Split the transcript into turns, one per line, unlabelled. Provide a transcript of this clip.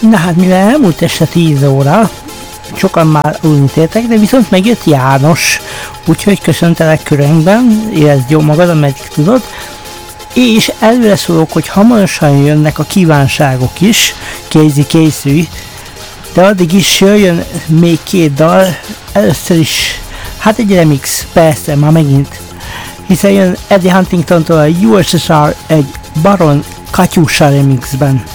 Na hát mivel elmúlt este 10 óra, sokan már unítéltek, de viszont megjött János, úgyhogy köszöntelek körünkben, érezd jó magad, ameddig tudod, és előre szólok, hogy hamarosan jönnek a kívánságok is, készülj, de addig is jöjjön még 2 dal, először is, hát egy remix, persze, már megint, hiszen jön Eddie Huntingtontól a USSR egy Baron Katyusha remixben.